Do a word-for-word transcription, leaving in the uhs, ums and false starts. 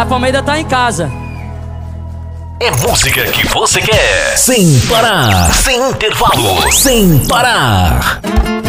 A família tá em casa. É música que você quer. Sem parar. Sem intervalo. Sem parar.